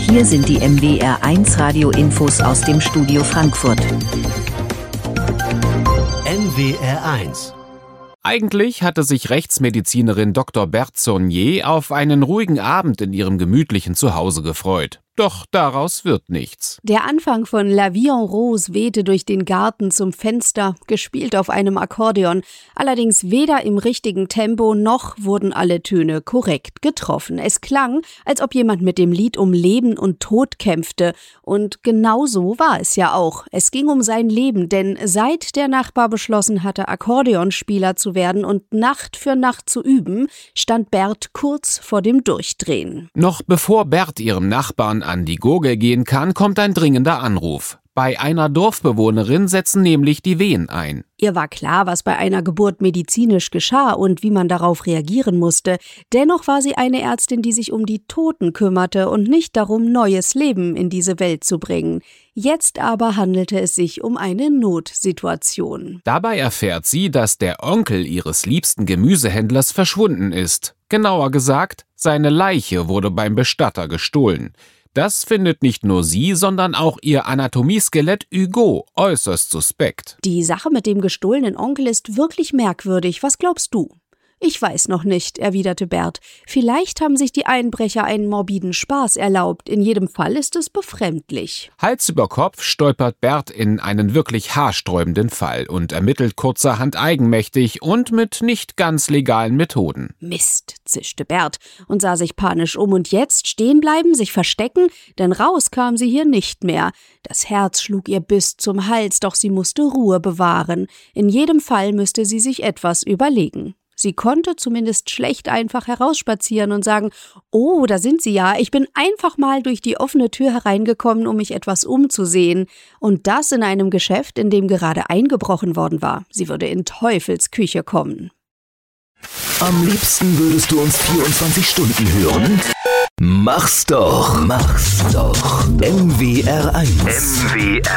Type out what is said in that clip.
hier sind die MWR1 Radio-Infos aus dem Studio Frankfurt. MWR1. Eigentlich hatte sich Rechtsmedizinerin Dr. Berthe Saunier auf einen ruhigen Abend in ihrem gemütlichen Zuhause gefreut. Doch daraus wird nichts. Der Anfang von La Vie en Rose wehte durch den Garten zum Fenster, gespielt auf einem Akkordeon. Allerdings weder im richtigen Tempo noch wurden alle Töne korrekt getroffen. Es klang, als ob jemand mit dem Lied um Leben und Tod kämpfte. Und genau so war es ja auch. Es ging um sein Leben, denn seit der Nachbar beschlossen hatte, Akkordeonspieler zu werden und Nacht für Nacht zu üben, stand Bert kurz vor dem Durchdrehen. Noch bevor Bert ihrem Nachbarn an die Gurgel gehen kann, kommt ein dringender Anruf. Bei einer Dorfbewohnerin setzen nämlich die Wehen ein. Ihr war klar, was bei einer Geburt medizinisch geschah und wie man darauf reagieren musste. Dennoch war sie eine Ärztin, die sich um die Toten kümmerte und nicht darum, neues Leben in diese Welt zu bringen. Jetzt aber handelte es sich um eine Notsituation. Dabei erfährt sie, dass der Onkel ihres liebsten Gemüsehändlers verschwunden ist. Genauer gesagt, seine Leiche wurde beim Bestatter gestohlen. Das findet nicht nur sie, sondern auch ihr Anatomieskelett Hugo äußerst suspekt. Die Sache mit dem gestohlenen Onkel ist wirklich merkwürdig. Was glaubst du? Ich weiß noch nicht, erwiderte Bert. Vielleicht haben sich die Einbrecher einen morbiden Spaß erlaubt. In jedem Fall ist es befremdlich. Hals über Kopf stolpert Bert in einen wirklich haarsträubenden Fall und ermittelt kurzerhand eigenmächtig und mit nicht ganz legalen Methoden. Mist, zischte Bert und sah sich panisch um. Und jetzt stehen bleiben, sich verstecken? Denn raus kam sie hier nicht mehr. Das Herz schlug ihr bis zum Hals, doch sie musste Ruhe bewahren. In jedem Fall müsste sie sich etwas überlegen. Sie konnte zumindest schlecht einfach herausspazieren und sagen, oh, da sind Sie ja, ich bin einfach mal durch die offene Tür hereingekommen, um mich etwas umzusehen. Und das in einem Geschäft, in dem gerade eingebrochen worden war. Sie würde in Teufels Küche kommen. Am liebsten würdest du uns 24 Stunden hören? Mach's doch. MWR1.